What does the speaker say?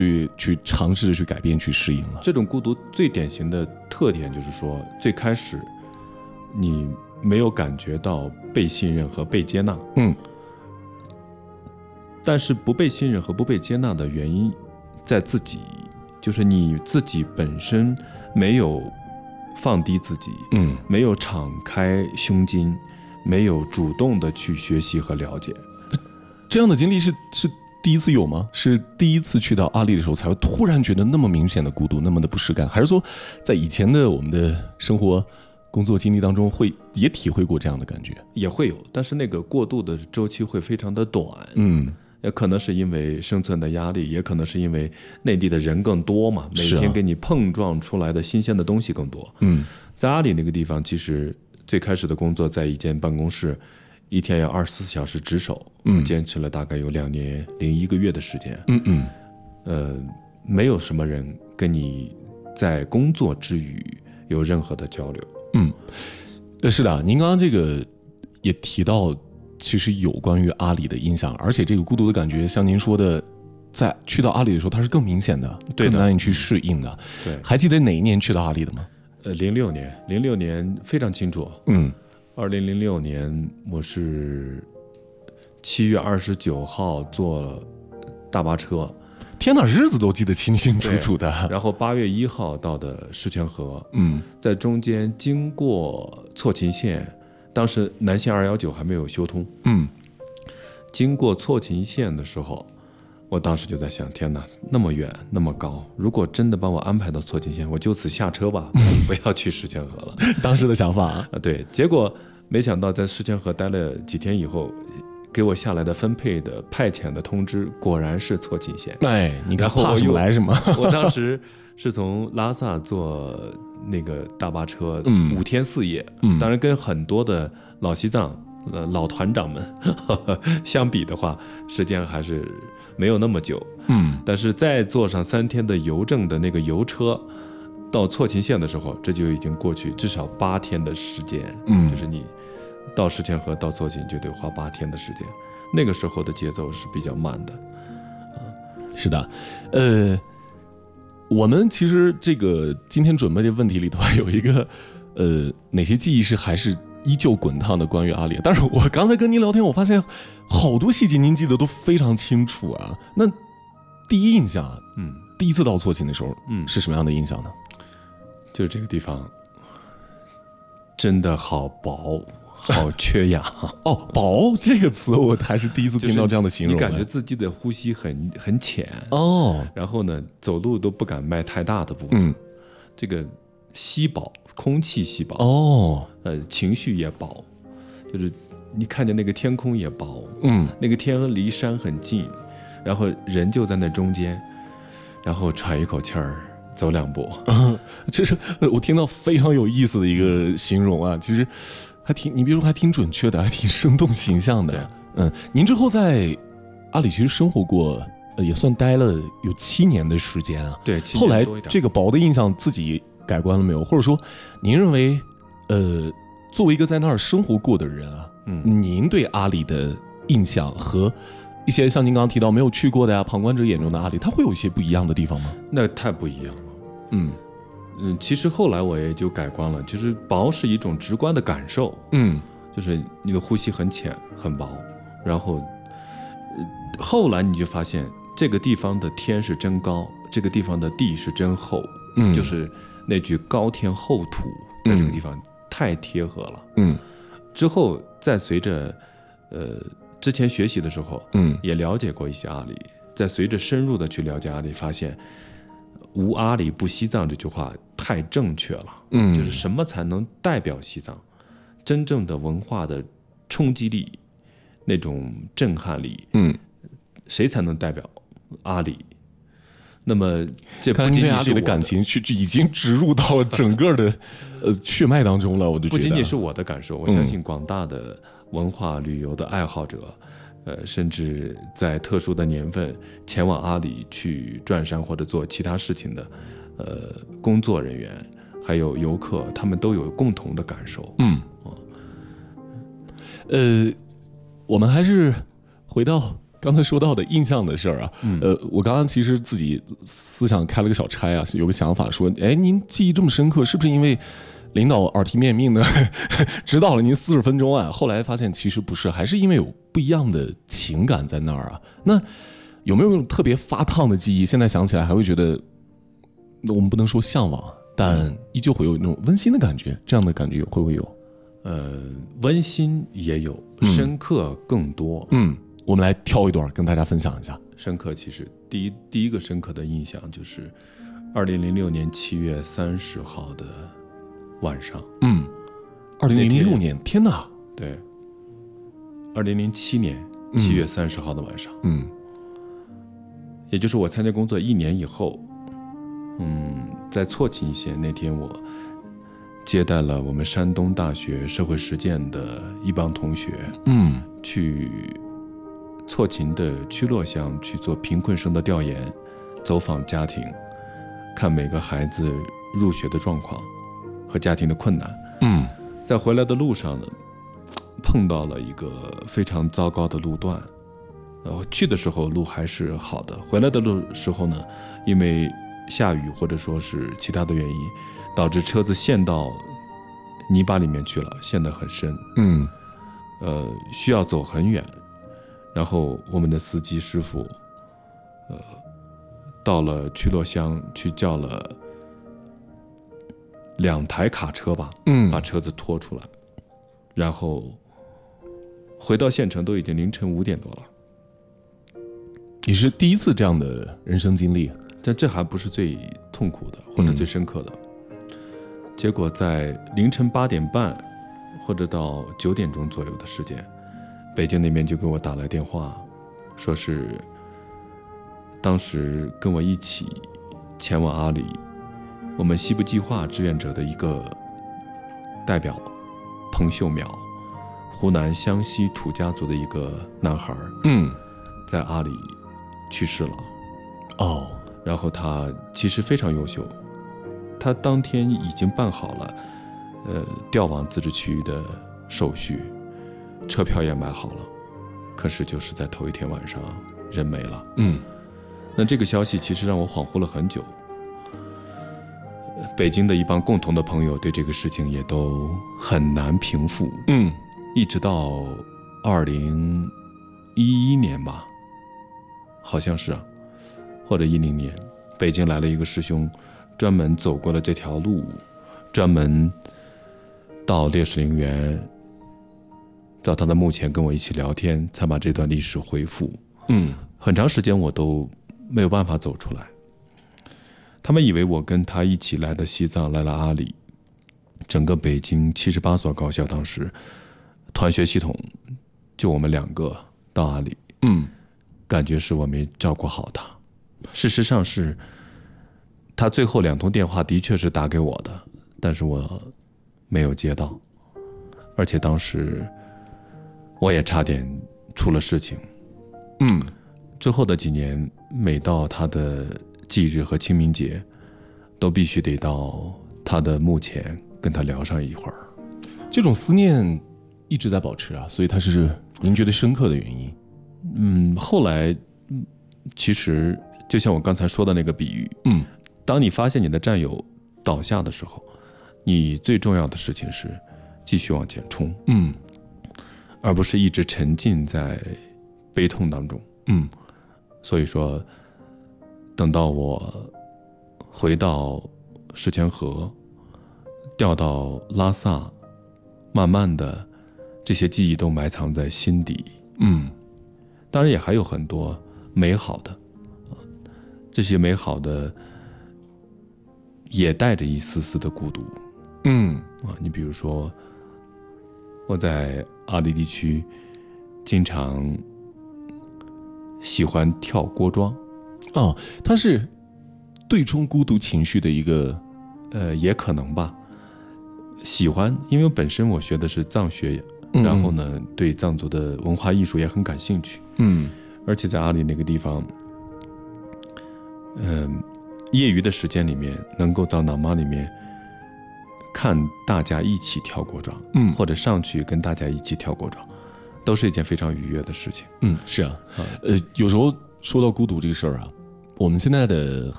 去尝试着去改变去适应了。 这种孤独最典型的特点就是说，最开始你没有感觉到被信任和被接纳，但是不被信任和不被接纳的原因在自己，就是你自己本身没有放低自己，没有敞开胸襟，没有主动的去学习和了解。 这样的经历是第一次有吗？是第一次去到阿里的时候才会突然觉得那么明显的孤独，那么的不适感，还是说在以前的我们的生活工作经历当中也体会过这样的感觉？ 也会有，但是那个过渡的周期会非常的短。也可能是因为生存的压力，也可能是因为内地的人更多嘛，每天给你碰撞出来的新鲜的东西更多。在阿里那个地方，其实最开始的工作在一间办公室，一天要24小时值守，坚持了大概有2年零1个月的时间。没有什么人跟你在工作之余有任何的交流。 是的，您刚刚这个也提到，其实有关于阿里的印象，而且这个孤独的感觉，像您说的，在去到阿里的时候，它是更明显的，更难以去适应的。 对， 还记得哪一年去到阿里的吗 ？06年非常清楚。2006年我是7月29号坐大巴车。 天哪，日子都记得清清楚楚的。 然后8月1号到的石泉河，在中间经过错勤线，当时南线219还没有修通，经过错勤线的时候，我当时就在想，天哪，那么远那么高，如果真的把我安排到错勤线，我就此下车吧，不要去石泉河了。 当时的想法啊， 对，结果没想到在石泉河待了几天以后，给我下来的分配的派遣的通知果然是错勤线。 你看怕什么来什么。 我当时是从拉萨坐那个大巴车，5天4夜，当然跟很多的老西藏老团长们相比的话，时间还是没有那么久。但是再坐上3天的邮政的那个邮车到错勤线的时候，这就已经过去至少8天的时间。就是你到石泉河到错勤就得花8天的时间，那个时候的节奏是比较慢的。 是的，我们其实这个今天准备的问题里头有一个哪些记忆是还是依旧滚烫的关于阿里，但是我刚才跟您聊天，我发现好多细节您记得都非常清楚啊。那第一印象，第一次到错勤的时候，是什么样的印象呢？ 就是这个地方真的好薄，好缺氧。 薄这个词我还是第一次听到这样的形容。 你感觉自己的呼吸很浅然后呢，走路都不敢迈太大的步子。这个稀薄，空气稀薄情绪也薄，就是你看见那个天空也薄，那个天离山很近，然后人就在那中间，然后喘一口气儿，走2步。 这是我听到非常有意思的一个形容啊，其实你比如说还挺准确的，还挺生动形象的。您之后在阿里其实生活过，也算待了有7年的时间啊。 对， 后来这个薄的印象自己改观了没有？或者说，您认为，作为一个在那儿生活过的人啊，您对阿里的印象和一些像您刚刚提到没有去过的呀，旁观者眼中的阿里，它会有一些不一样的地方吗？ 那太不一样了。其实后来我也就改观了，就是薄是一种直观的感受。就是你的呼吸很浅很薄，然后后来你就发现这个地方的天是真高，这个地方的地是真厚。就是那句高天厚土在这个地方太贴合了。之后再随着之前学习的时候，也了解过一些阿里，再随着深入的去了解阿里，发现无阿里不西藏这句话太正确了。就是什么才能代表西藏真正的文化的冲击力，那种震撼力，谁才能代表阿里？那么这不仅仅是阿里的感情已经植入到了整个的血脉当中了。我就觉得不仅仅是我的感受，我相信广大的文化旅游的爱好者，甚至在特殊的年份前往阿里去转山或者做其他事情的工作人员，还有游客，他们都有共同的感受。 我们还是回到刚才说到的印象的事儿啊，我刚刚其实自己思想开了个小差啊，有个想法说，哎，您记忆这么深刻，是不是因为领导耳提面命的指导了您40分钟啊？后来发现其实不是，还是因为有不一样的情感在那儿啊。那有没有特别发烫的记忆？现在想起来还会觉得，我们不能说向往，但依旧会有那种温馨的感觉。这样的感觉会不会有？ 温馨也有，深刻更多。 我们来挑一段跟大家分享一下。 深刻其实第一个深刻的印象就是2006年7月30号的晚上。 2006年，天哪！ 对，2007年7月30号的晚上。也就是我参加工作1年以后，再错勤一些，那天我接待了我们山东大学社会实践的一帮同学，去错勤的区洛乡去做贫困生的调研，走访家庭，看每个孩子入学的状况和家庭的困难。在回来的路上呢，碰到了一个非常糟糕的路段。去的时候路还是好的，回来的时候呢，因为下雨或者说是其他的原因，导致车子陷到泥巴里面去了，陷得很深。需要走很远。然后我们的司机师傅，到了区洛乡去叫了2台卡车吧，把车子拖出来，然后回到县城都已经凌晨5点多了。 你是第一次这样的人生经历？ 但这还不是最痛苦的或者最深刻的。结果在凌晨8点半或者到9点钟左右的时间，北京那边就给我打来电话，说是当时跟我一起前往阿里，我们西部计划志愿者的一个代表彭秀苗，湖南湘西土家族的一个男孩，在阿里去世了。然后他其实非常优秀，他当天已经办好了调往自治区的手续，车票也买好了，可是就是在头一天晚上人没了。那这个消息其实让我恍惚了很久。北京的一帮共同的朋友对这个事情也都很难平复。一直到2011年吧，好像是啊，或者10年，北京来了一个师兄，专门走过了这条路，专门到烈士陵园，到他的墓前跟我一起聊天，才把这段历史恢复。很长时间我都没有办法走出来。他们以为我跟他一起来的西藏，来了阿里，整个北京78所高校当时团学系统就我们2个到阿里。感觉是我没照顾好他。事实上是他最后2通电话的确是打给我的，但是我没有接到，而且当时我也差点出了事情。之后的几年，每到他的忌日和清明节，都必须得到他的墓前跟他聊上一会儿。 这种思念一直在保持啊，所以它是您觉得深刻的原因。 后来其实就像我刚才说的那个比喻，当你发现你的战友倒下的时候，你最重要的事情是继续往前冲，而不是一直沉浸在悲痛当中。所以说等到我回到石泉河，调到拉萨，慢慢的这些记忆都埋藏在心底。当然也还有很多美好的，这些美好的也带着一丝丝的孤独。你比如说我在阿里地区经常喜欢跳锅庄。 它是对冲孤独情绪的一个也可能吧。喜欢，因为本身我学的是藏学，然后呢对藏族的文化艺术也很感兴趣。而且在阿里那个地方，业余的时间里面能够到喇嘛里面看大家一起跳锅庄，或者上去跟大家一起跳锅庄， 都是一件非常愉悦的事情。 是啊，有时候说到孤独这个事儿啊，我们现在的